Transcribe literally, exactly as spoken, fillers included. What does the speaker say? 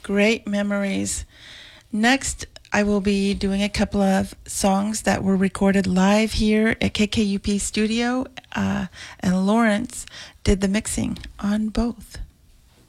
Great memories. Next, I will be doing a couple of songs that were recorded live here at K K U P studio, uh, and Lawrence did the mixing on both.